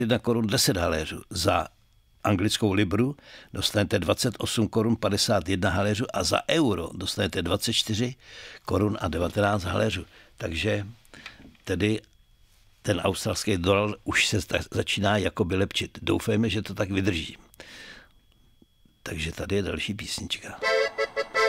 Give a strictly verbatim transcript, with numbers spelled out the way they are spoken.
jedna korun deset haléřů. Za anglickou libru dostanete dvacet osm korun padesát jedna haléřů a za euro dostanete dvacet čtyři korun a devatenáct haléřů. Takže tedy ten australský dolar už se začíná jakoby lepšit. Doufejme, že to tak vydrží. Takže tady je další písnička.